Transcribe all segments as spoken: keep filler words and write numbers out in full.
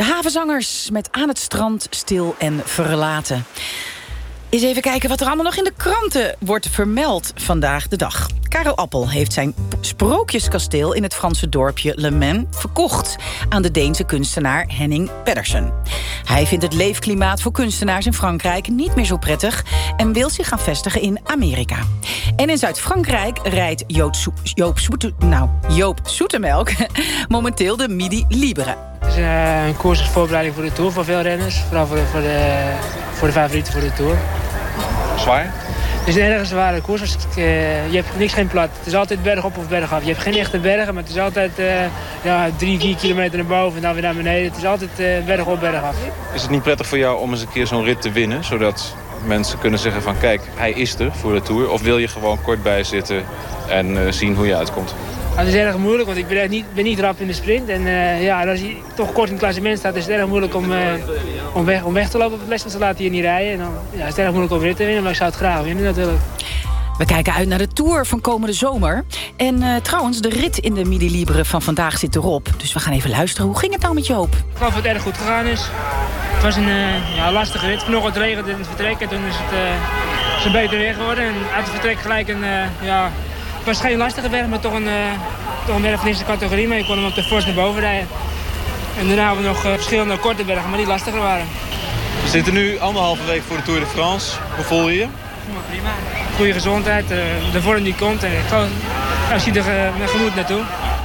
De Havenzangers met Aan het strand, stil en verlaten. Eens even kijken wat er allemaal nog in de kranten wordt vermeld vandaag de dag. Karel Appel heeft zijn sprookjeskasteel in het Franse dorpje Le Mans verkocht aan de Deense kunstenaar Henning Pedersen. Hij vindt het leefklimaat voor kunstenaars in Frankrijk niet meer zo prettig en wil zich gaan vestigen in Amerika. En in Zuid-Frankrijk rijdt Joop, Soe- Joop, Soete, nou, Joop Zoetemelk momenteel de Midi Libre. Het is uh, een koers als voorbereiding voor de Tour voor veel renners. Vooral voor de, voor de, voor de favorieten voor de Tour. Zwaar? Het is een erg zware koers. Als ik, uh, je hebt niks geen plat. Het is altijd berg op of berg af. Je hebt geen echte bergen, maar het is altijd uh, ja, drie, vier kilometer naar boven en dan weer naar beneden. Het is altijd uh, berg op, berg af. Is het niet prettig voor jou om eens een keer zo'n rit te winnen? Zodat mensen kunnen zeggen van kijk, hij is er voor de Tour. Of wil je gewoon kort bij zitten en uh, zien hoe je uitkomt? Het is erg moeilijk, want ik ben niet, ben niet rap in de sprint. En uh, ja, als je toch kort in het klassement staat, is het erg moeilijk om, uh, om, weg, om weg te lopen op het les. Want ze laten je niet rijden. En dan ja, is het erg moeilijk om weer te winnen, maar ik zou het graag winnen natuurlijk. We kijken uit naar de Tour van komende zomer. En uh, trouwens, de rit in de Midi Libre van vandaag zit erop. Dus we gaan even luisteren. Hoe ging het nou met Joop? Ik geloof dat het erg goed gegaan is. Het was een uh, ja, lastige rit. Vanochtend regende in het vertrek en toen is het uh, zo beter weer geworden. En uit het vertrek gelijk een... Uh, ja, het was geen lastige berg, maar toch een, uh, toch een berg van eerste categorie. Maar je kon hem op de force naar boven rijden. En daarna hebben we nog uh, verschillende korte bergen, maar die lastiger waren. We zitten nu anderhalve week voor de Tour de France. Hoe voel je je? Prima. Goede gezondheid, uh, de vorm die komt. En ik ga, ik zie er uh, met gemoed naartoe.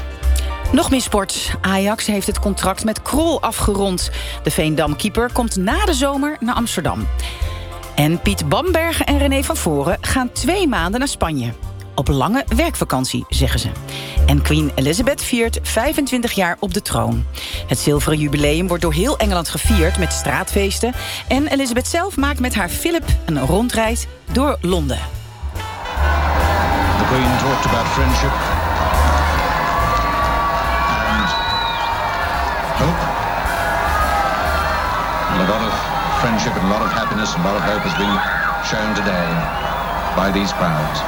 Nog meer sport. Ajax heeft het contract met Krol afgerond. De Veendam-keeper komt na de zomer naar Amsterdam. En Piet Bamberger en René van Voren gaan twee maanden naar Spanje. Op lange werkvakantie, zeggen ze. En Queen Elizabeth viert vijfentwintig jaar op de troon. Het zilveren jubileum wordt door heel Engeland gevierd met straatfeesten. En Elizabeth zelf maakt met haar Philip een rondreis door Londen. The Queen talked about friendship and hope. And a lot of friendship and a lot of happiness and a lot of hope has been shown today by these crowds.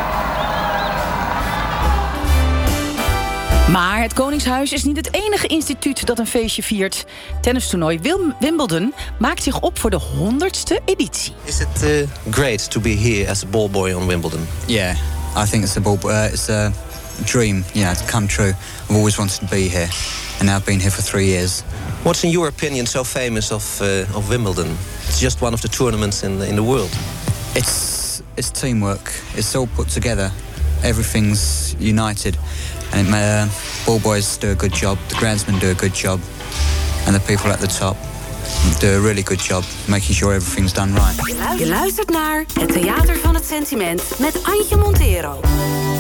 Maar het Koningshuis is niet het enige instituut dat een feestje viert. Tennistoernooi Wim- Wimbledon maakt zich op voor de honderdste editie. Is it uh, great to be here as a ball boy on Wimbledon? Yeah, I think it's a ball, uh, it's a dream, yeah, to come true. I've always wanted to be here, and now I've been here for three years. What's in your opinion so famous of uh, of Wimbledon? It's just one of the tournaments in in the world. It's it's teamwork. It's all put together. Everything's united, and it, uh, ball boys do a good job. The groundsmen do a good job, and the people at the top do a really good job making sure everything's done right. Je luistert naar Het Theater van het Sentiment met Antje Montero.